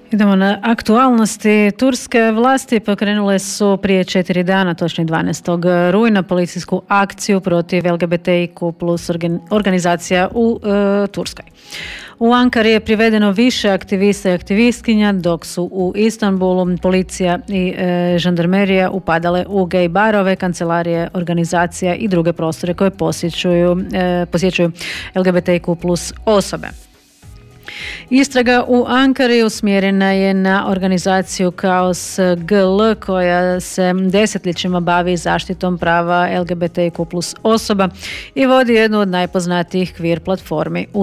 Idemo na aktualnosti. Turske vlasti pokrenule su prije 4 dana, točnije 12. rujna, policijsku akciju protiv LGBTIQ plus organizacija u Turskoj. U Ankari je privedeno više aktivista i aktivistkinja, dok su u Istanbulu policija i žandarmerija upadale u gej barove, kancelarije, organizacija i druge prostore koje posjećuju LGBTIQ plus osobe. Istraga u Ankari usmjerena je na organizaciju Kaos GL koja se desetljećima bavi zaštitom prava LGBTIQ plus osoba i vodi jednu od najpoznatijih queer platformi u